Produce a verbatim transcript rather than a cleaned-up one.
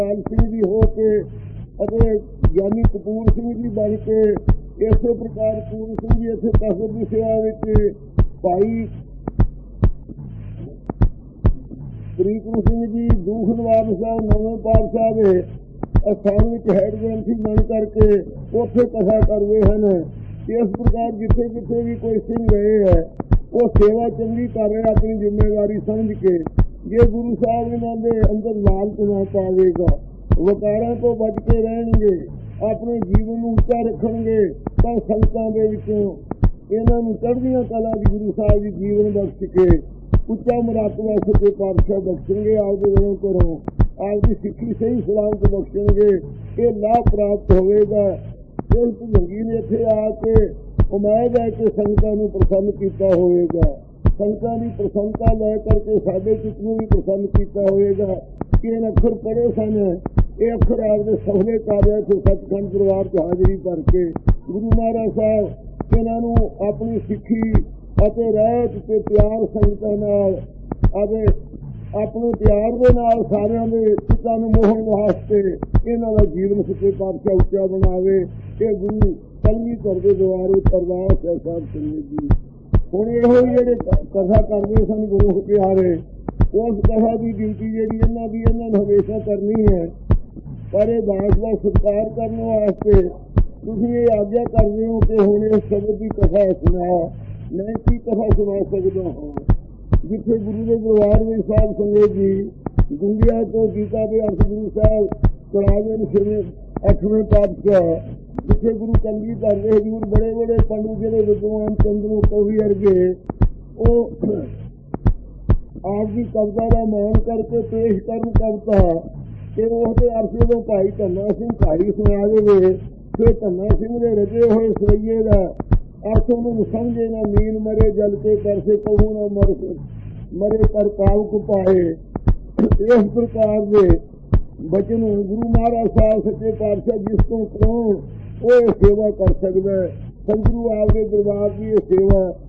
लाल सिंह जी हो के ज्ञानी कपूर सिंह जी बन के इस प्रकार कपूर सिंह जी इतने तखत की सेवा भाई प्रीतम सिंह जी दूख नवाब साहब नवे पातशाह के अस्थान में हैड ग्रंथी बन करके उथे कथा करते हैं। इस प्रकार जिथे जिथे भी कोई सिंह गए है वो सेवा चंगी कर रहे अपनी जिम्मेवारी समझ के। जे गुरु साहब इन्होंने अंदर लालच ना पावेगा, वकारा तो बच के रहेंगे, अपने जीवन उच्चा रखेंगे तो संगतां दे विचों इन्होंने चढ़दियां कला की गुरु साहब जी जीवन बख्श के उच्चा मुरातबा सच्चे पातशाह बख्शेंगे। आपके घरों घरों आपकी सिक्खी सही सलामत बख्शेंगे। ये लाभ प्राप्त होगा। इस भुजंगी ने इत्थे आके उम्मीद है कि संगतां नूं प्रसन्न किया होगा, संगतां की प्रसन्नता लै करके साडे चित्त नूं भी प्रसन्न किया होगा कि इन अखर पढ़े सन, ये अखर आपके सफले कर रहे थे सचखंड दरबार च हाजरी भर के। गुरु महाराज साहब इन्हों अपनी सिक्खी ਅਤੇ ਰਹਿਤ ਤੇ ਪਿਆਰ ਸੰਗਤਾਂ ਨਾਲ ਅਤੇ ਆਪਣੇ ਪਿਆਰ ਦੇ ਨਾਲ ਸਾਰਿਆਂ ਦੇ ਚਿੱਤਾਂ ਨੂੰ ਮੋਹਣ ਵਾਸਤੇ ਇਹਨਾਂ ਦਾ ਜੀਵਨ ਸੱਚੇ ਪਾਤਸ਼ਾਹ ਉੱਚਾ ਬਣਾਵੇ। ਇਹ ਗੁਰੂ ਕਲਗੀਧਰ ਦੇ ਦੁਆਰੇ ਅਰਦਾਸ ਹੈ ਸਾਹਿਬ ਸਿੰਘ ਜੀ। ਹੁਣ ਇਹੋ ਜਿਹੜੇ ਕਥਾ ਕਰਦੇ ਸਨ ਗੁਰੂ ਪਿਆਰੇ, ਉਸ ਕਥਾ ਦੀ ਡਿਊਟੀ ਜਿਹੜੀ ਇਹਨਾਂ ਦੀ ਇਹਨਾਂ ਨੂੰ ਹਮੇਸ਼ਾ ਕਰਨੀ ਹੈ। ਪਰ ਇਹ ਦਾਸ ਦਾ ਸਤਿਕਾਰ ਕਰਨ ਵਾਸਤੇ ਤੁਸੀਂ ਇਹ ਆਗਿਆ ਕਰਦੇ ਹੋ ਕਿ ਹੁਣ ਇਸ ਸ਼ਬਦ ਦੀ ਕਥਾ ਸੁਣਾਓ। मैं की कथा सुना सकता हूँ जिथे गुरु के दरबार में साहब संगत जी गुंगिया तो गीता के अर्थ गुरु साहब करावे छेवें अठवें पातशाह जिथे गुरु कलगीधर के हजूर बड़े बड़े पंडित जिहड़े विद्वान चंद्र कवि अर्गे वो आपकी कविता का मान करके पेश करन कविता कि उसके अर्थ जो भाई धन्ना सिंह भाई सुना देवे फिर धन्ना सिंह के रचे हुए सवैये का अर्थ उन्होंने समझे ना मीन मरे जल के तरसे कहू ना मर मरे पर पावक पाए। इस प्रकार के बचन गुरु महाराज साहब सच्चे पातशाह जिसको करो वो सेवा कर सकता है। सतगुरु आपके दरबार की सेवा